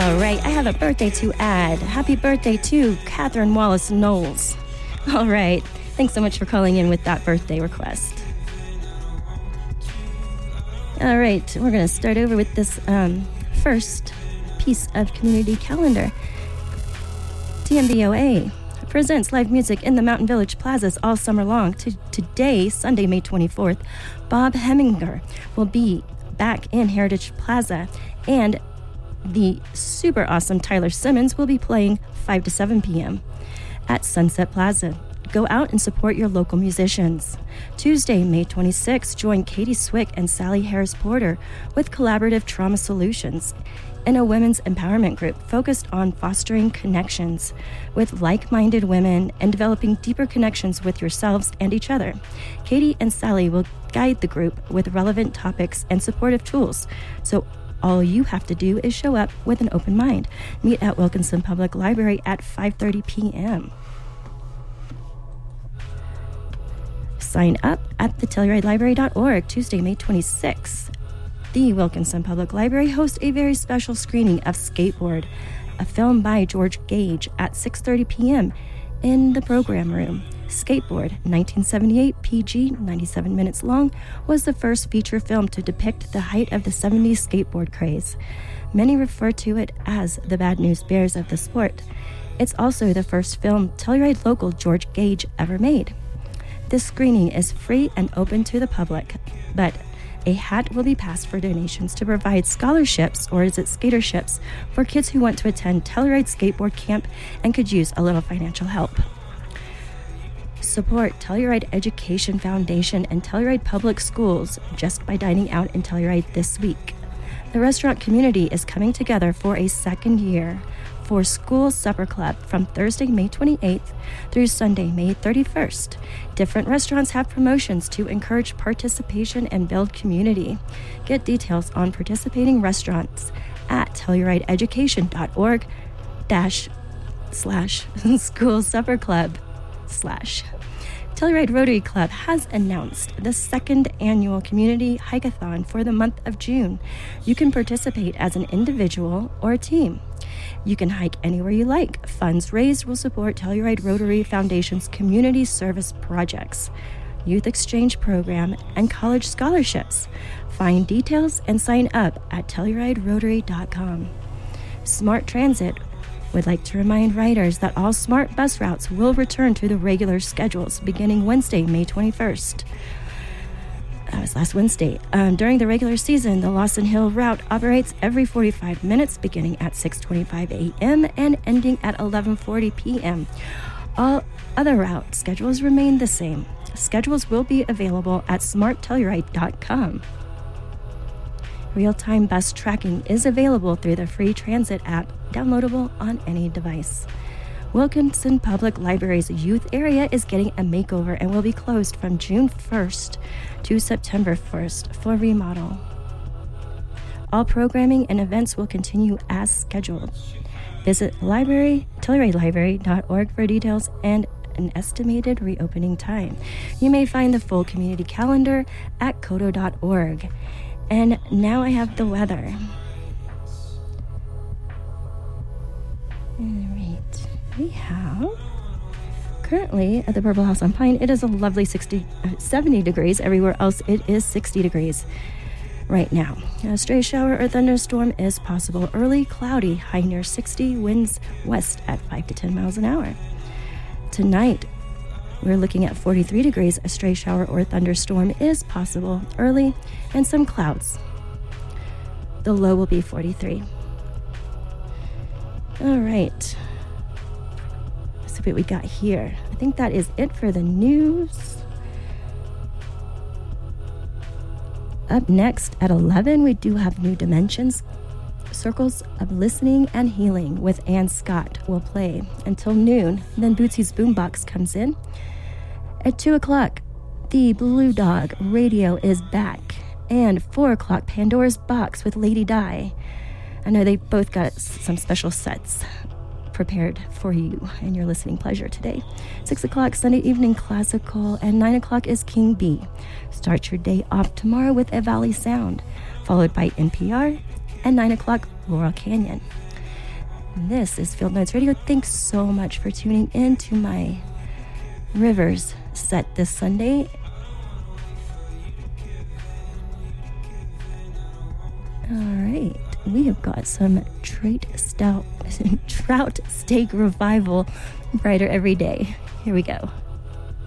All right, I have a birthday to add. Happy birthday to Catherine Wallace Knowles. All right, thanks so much for calling in with that birthday request. All right, we're going to start over with this first piece of community calendar. TMBOA presents live music in the Mountain Village Plazas all summer long. Today, Sunday, May 24th, Bob Heminger will be back in Heritage Plaza, and the super awesome Tyler Simmons will be playing 5 to 7 p.m. at Sunset Plaza. Go out and support your local musicians. Tuesday, May 26th, join Katie Swick and Sally Harris Porter with Collaborative Trauma Solutions in a women's empowerment group focused on fostering connections with like-minded women and developing deeper connections with yourselves and each other. Katie and Sally will guide the group with relevant topics and supportive tools. So all you have to do is show up with an open mind. Meet at Wilkinson Public Library at 5:30 p.m. Sign up at thetellurideLibrary.org. Tuesday, May 26th. The Wilkinson Public Library hosts a very special screening of Skateboard, a film by George Gage, at 6:30 p.m. in the program room. Skateboard, 1978, PG, 97 minutes long, was the first feature film to depict the height of the 70s skateboard craze. Many refer to it as the Bad News Bears of the sport. It's also the first film Telluride local George Gage ever made. This screening is free and open to the public, but a hat will be passed for donations to provide scholarships, or is it skatorships, for kids who want to attend Telluride Skateboard Camp and could use a little financial help. Support Telluride Education Foundation and Telluride Public Schools just by dining out in Telluride this week. The restaurant community is coming together for a second year for School Supper Club from Thursday, May 28th through Sunday, May 31st. Different restaurants have promotions to encourage participation and build community. Get details on participating restaurants at tellurideeducation.org/school supper club/ Telluride Rotary Club has announced the second annual community hike-a-thon for the month of June. You can participate as an individual or a team. You can hike anywhere you like. Funds raised will support Telluride Rotary Foundation's community service projects, youth exchange program, and college scholarships. Find details and sign up at TellurideRotary.com. Smart Transit would like to remind riders that all SMART bus routes will return to the regular schedules beginning Wednesday, May 21st. That was last Wednesday. During the regular season, the Lawson Hill route operates every 45 minutes, beginning at 6:25 a.m. and ending at 11:40 p.m. All other route schedules remain the same. Schedules will be available at smarttelluride.com. Real-time bus tracking is available through the free transit app, downloadable on any device. Wilkinson Public Library's youth area is getting a makeover and will be closed from June 1st to September 1st for remodel. All programming and events will continue as scheduled. Visit TellurideLibrary.org for details and an estimated reopening time. You may find the full community calendar at koto.org. And now I have the weather. All right. We have currently at the Purple House on Pine, it is a lovely 70 degrees. Everywhere else, it is 60 degrees right now. A stray shower or thunderstorm is possible. Early cloudy, high near 60, winds west at 5 to 10 miles an hour. Tonight, we're looking at 43 degrees. A stray shower or thunderstorm is possible early and some clouds. The low will be 43. All right. Let's see what we got here. I think that is it for the news. Up next at 11, we do have New Dimensions. Circles of Listening and Healing with Ann Scott will play until noon. Then Bootsy's Boombox comes in. At 2 o'clock, the Blue Dog Radio is back. And 4 o'clock, Pandora's Box with Lady Di. I know they both got some special sets prepared for you and your listening pleasure today. 6 o'clock, Sunday Evening Classical. And 9 o'clock is King B. Start your day off tomorrow with a Valley Sound, followed by NPR. And 9 o'clock, Laurel Canyon. This is Field Notes Radio. Thanks so much for tuning in to my Rivers set this Sunday. All right, we have got some trout steak revival brighter every day. Here we go.